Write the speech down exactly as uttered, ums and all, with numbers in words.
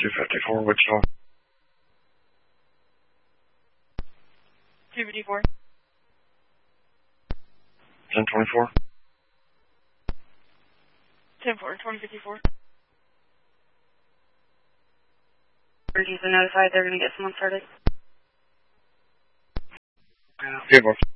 two fifty-four, Wichita. two fifty-four. ten twenty-four. ten four, twenty fifty-four. Emergency notified they're going to get someone started. Good one.